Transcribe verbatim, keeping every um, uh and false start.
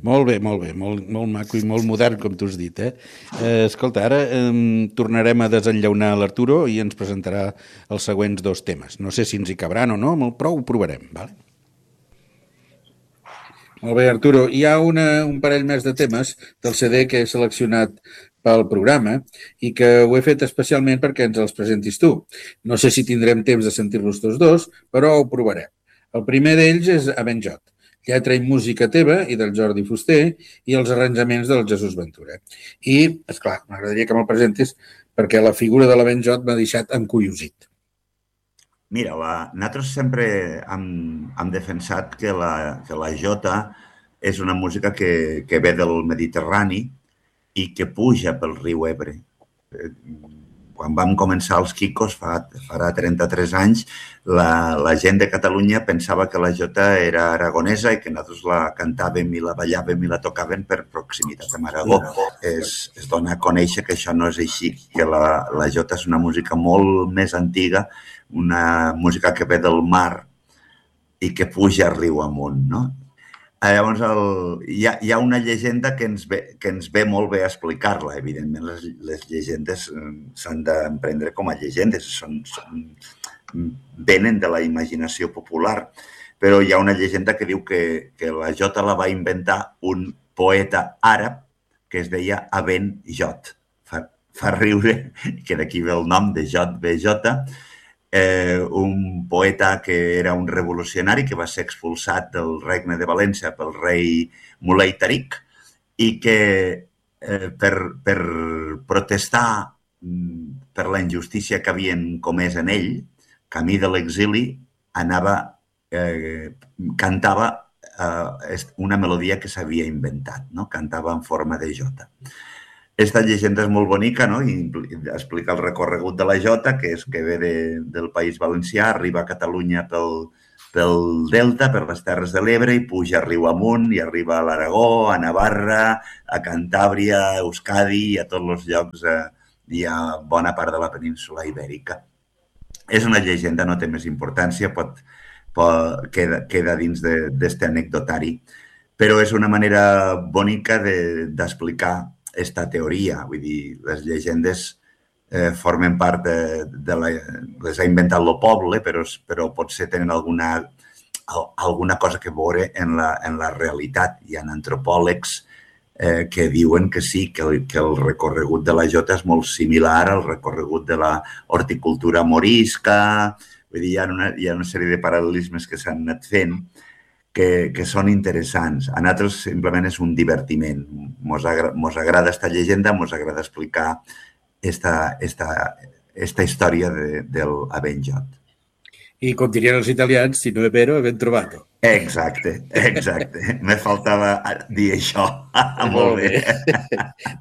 Molt bé, molt bé, molt, molt maco i molt modern, com tu has dit, eh? eh escolta, ara eh, tornarem a desenllaunar l'Arturo i ens presentarà els següents dos temes. No sé si ens hi cabran o no, però ho provarem, vale? Molt bé, Arturo. Hi ha una, un parell més de temes del C D que he seleccionat pel programa i que ho he fet especialment perquè ens els presentis tu. No sé si tindrem temps de sentir-los tots dos, però ho provarem. El primer d'ells és Avenjot, lletra i música teva i del Jordi Fuster i els arranjaments del Jesús Ventura. I, esclar, m'agradaria que me'l presentis perquè la figura de l'Avenjot m'ha deixat encuriosit. Mira, la, nosaltres sempre hem, hem defensat que la, que la jota és una música que, que ve del Mediterrani i que puja pel riu Ebre. Quan vam començar els Quicos, fa, farà trenta-tres anys, la, la gent de Catalunya pensava que la jota era aragonesa i que nosaltres la cantàvem i la ballàvem i la tocàvem per proximitat amb Aragó. Es, es dona a conèixer que això no és així, que la, la jota és una música molt més antiga, una música que ve del mar i que puja riu amunt, no? Llavors, el, hi, ha, hi ha una llegenda que ens ve, que ens ve molt bé a explicar-la. Evidentment, les, les llegendes s'han d'emprendre com a llegendes, són, són, venen de la imaginació popular. Però hi ha una llegenda que diu que, que la jota la va inventar un poeta àrab que es deia Aben Jot. Fa, fa riure, que d'aquí ve el nom de Jot B J, Eh, un poeta que era un revolucionari que va ser expulsat del regne de València pel rei Muley Tariq i que eh, per, per protestar per la injustícia que havien comès en ell, camí de l'exili, anava, eh, cantava eh, una melodia que s'havia inventat, no? Cantava en forma de jota. Aquesta llegenda és molt bonica, no? I explica el recorregut de la jota, que és que ve de, del País Valencià, arriba a Catalunya pel, pel Delta, per les Terres de l'Ebre, i puja riu amunt, i arriba a l'Aragó, a Navarra, a Cantàbria, a Euskadi, i a tots els llocs, eh, i a bona part de la península ibèrica. És una llegenda, no té més importància, pot, pot, queda, queda dins d'aquest anecdotari, però és una manera bonica d'explicar de, esta teoria, vull dir, les llegendes eh, formen part de, de la... les ha inventat el poble, però, però potser tenen alguna, alguna cosa que veure en la, en la realitat. Hi ha antropòlegs eh, que diuen que sí, que el, que el recorregut de la jota és molt similar al recorregut de la horticultura morisca. Vull dir, hi ha una, hi ha una sèrie de paral·lelismes que s'han anat fent Que, que són interessants. A nosaltres simplement és un divertiment. Mos, agra, mos agrada esta llegenda, mos agrada explicar esta, esta, esta història de, del Avenjot. I com dirien els italians, si no è vero, ben trovato. Exacte, exacte. Me faltava dir això. Molt bé.